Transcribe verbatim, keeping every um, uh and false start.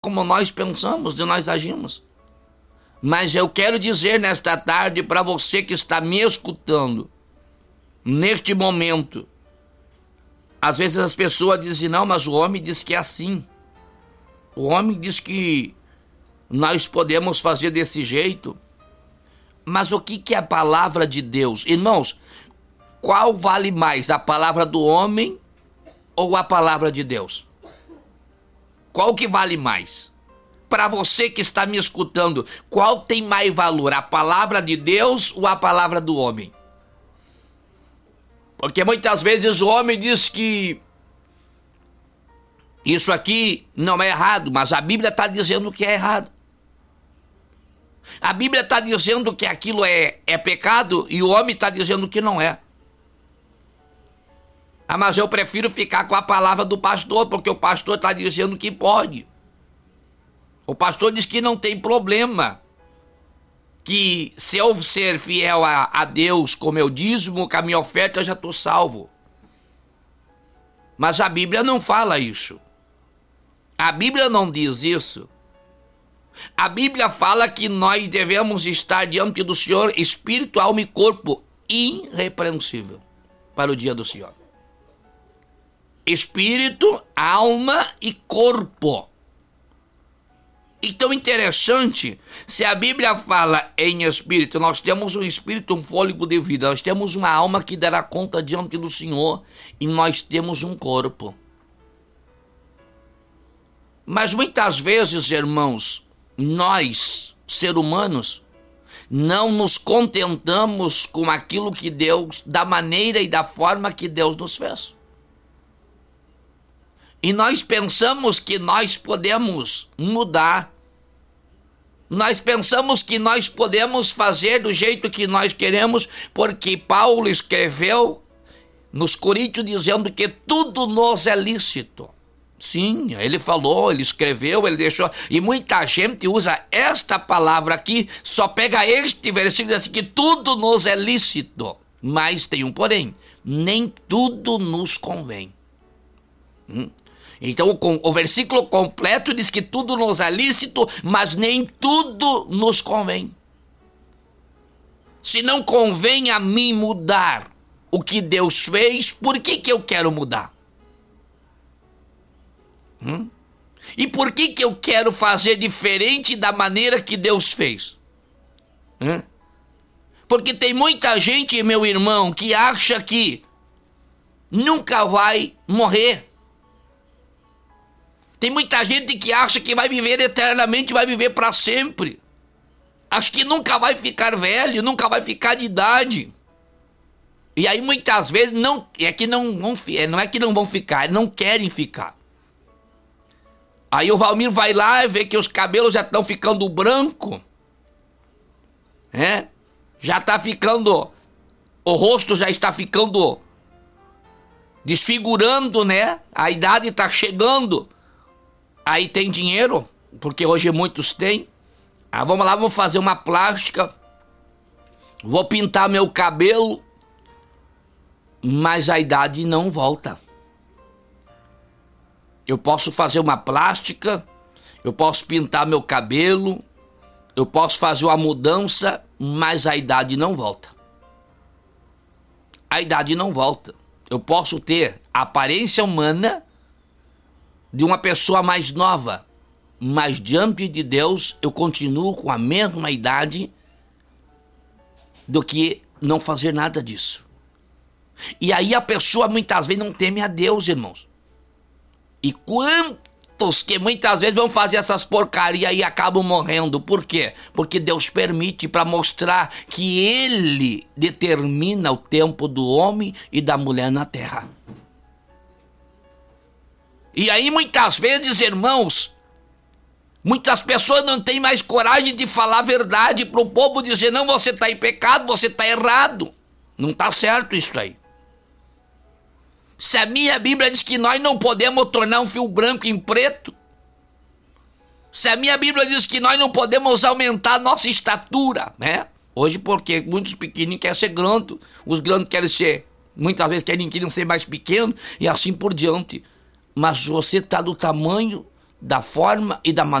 como nós pensamos e nós agimos. Mas eu quero dizer nesta tarde para você que está me escutando, neste momento, às vezes as pessoas dizem, não, mas o homem diz que é assim. O homem diz que nós podemos fazer desse jeito. Mas o que que é a palavra de Deus? Irmãos, qual vale mais, a palavra do homem ou a palavra de Deus? Qual que vale mais? Para você que está me escutando, qual tem mais valor, a palavra de Deus ou a palavra do homem? Porque muitas vezes o homem diz que isso aqui não é errado, mas a Bíblia está dizendo que é errado. A Bíblia está dizendo que aquilo é, é pecado e o homem está dizendo que não é. Ah, mas eu prefiro ficar com a palavra do pastor, porque o pastor está dizendo que pode. O pastor diz que não tem problema, que se eu ser fiel a, a Deus com meu dízimo, com a minha oferta, eu já estou salvo. Mas a Bíblia não fala isso. A Bíblia não diz isso. A Bíblia fala que nós devemos estar diante do Senhor, espírito, alma e corpo, irrepreensível para o dia do Senhor. Espírito, alma e corpo. Então, interessante, se a Bíblia fala em espírito, nós temos um espírito, um fôlego de vida, nós temos uma alma que dará conta diante do Senhor e nós temos um corpo. Mas muitas vezes, irmãos, nós, seres humanos, não nos contentamos com aquilo que Deus, da maneira e da forma que Deus nos fez. E nós pensamos que nós podemos mudar. Nós pensamos que nós podemos fazer do jeito que nós queremos, porque Paulo escreveu nos Coríntios dizendo que tudo nos é lícito. Sim, ele falou, ele escreveu, ele deixou. E muita gente usa esta palavra aqui, só pega este versículo e diz assim, que tudo nos é lícito. Mas tem um porém, nem tudo nos convém. Hum? Então o, o versículo completo diz que tudo nos é lícito, mas nem tudo nos convém. Se não convém a mim mudar o que Deus fez, por que que eu quero mudar? Hum? E por que que eu quero fazer diferente da maneira que Deus fez? Hum? Porque tem muita gente, meu irmão, que acha que nunca vai morrer. Tem muita gente que acha que vai viver eternamente, vai viver para sempre. Acha que nunca vai ficar velho, nunca vai ficar de idade. E aí muitas vezes não é que não vão, não é que não vão ficar, não querem ficar. Aí o Valmir vai lá e vê que os cabelos já estão ficando branco, é? Já está ficando, o rosto já está ficando desfigurando, né? A idade está chegando. Aí tem dinheiro, porque hoje muitos têm. Ah, vamos lá, vamos fazer uma plástica. Vou pintar meu cabelo. Mas a idade não volta. Eu posso fazer uma plástica, eu posso pintar meu cabelo, eu posso fazer uma mudança, mas a idade não volta. A idade não volta. Eu posso ter a aparência humana de uma pessoa mais nova, mas diante de Deus eu continuo com a mesma idade do que não fazer nada disso. E aí a pessoa muitas vezes não teme a Deus, irmãos. E quantos que muitas vezes vão fazer essas porcarias e acabam morrendo? Por quê? Porque Deus permite para mostrar que Ele determina o tempo do homem e da mulher na terra. E aí muitas vezes, irmãos, muitas pessoas não têm mais coragem de falar a verdade para o povo, dizer, não, você está em pecado, você está errado. Não está certo isso aí. Se a minha Bíblia diz que nós não podemos tornar um fio branco em preto, se a minha Bíblia diz que nós não podemos aumentar a nossa estatura, né? Hoje porque muitos pequeninos querem ser grandes, os grandes querem ser, muitas vezes querem, querem ser mais pequenos e assim por diante. Mas você está do tamanho da forma e da maneira